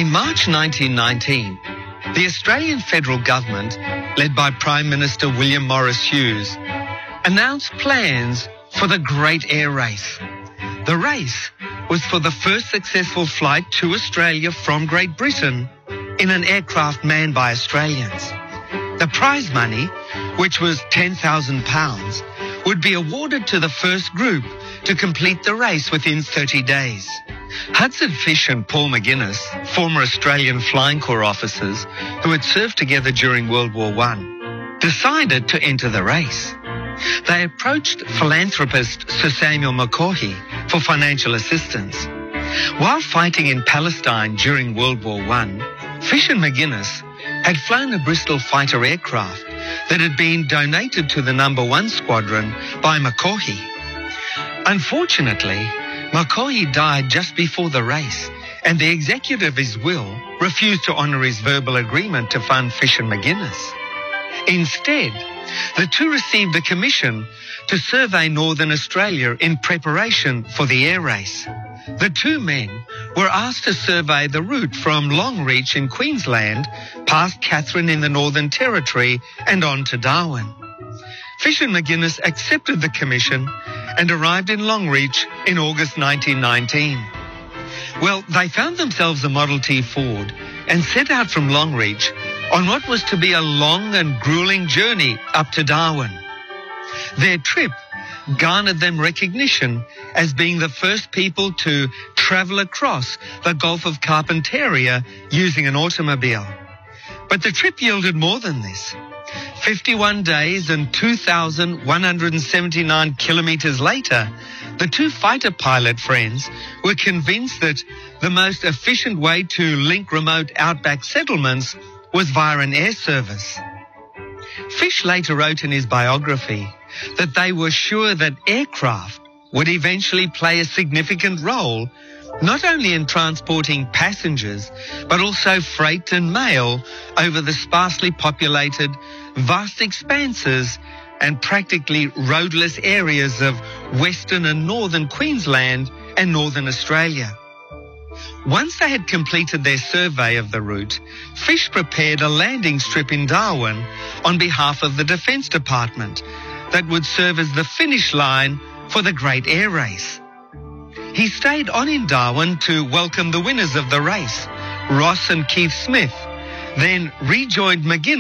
In March 1919, the Australian federal government, led by Prime Minister William Morris Hughes, announced plans for the Great Air Race. The race was for the first successful flight to Australia from Great Britain in an aircraft manned by Australians. The prize money, which was £10,000, would be awarded to the first group to complete the race within 30 days. Hudson Fysh and Paul McGuinness, former Australian Flying Corps officers who had served together during World War I, decided to enter the race. They approached philanthropist Sir Samuel Macoy for financial assistance. While fighting in Palestine during World War I, Fysh and McGuinness had flown a Bristol fighter aircraft that had been donated to the No. 1 Squadron by Macoy. Unfortunately, Macoy died just before the race, and the executor of his will refused to honour his verbal agreement to fund Fysh and McGuinness. Instead, the two received a commission to survey Northern Australia in preparation for the air race. The two men were asked to survey the route from Longreach in Queensland, past Katherine in the Northern Territory, and on to Darwin. Fysh and McGuinness accepted the commission and arrived in Longreach in August 1919. Well, they found themselves a Model T Ford and set out from Longreach on what was to be a long and grueling journey up to Darwin. Their trip garnered them recognition as being the first people to travel across the Gulf of Carpentaria using an automobile. But the trip yielded more than this. 51 days and 2,179 kilometres later, the two fighter pilot friends were convinced that the most efficient way to link remote outback settlements was via an air service. Fysh later wrote in his biography that they were sure that aircraft would eventually play a significant role not only in transporting passengers, but also freight and mail over the sparsely populated, vast expanses and practically roadless areas of Western and Northern Queensland and Northern Australia. Once they had completed their survey of the route, Fysh prepared a landing strip in Darwin on behalf of the Defence Department that would serve as the finish line for the Great Air Race. He stayed on in Darwin to welcome the winners of the race, Ross and Keith Smith, then rejoined McGuinness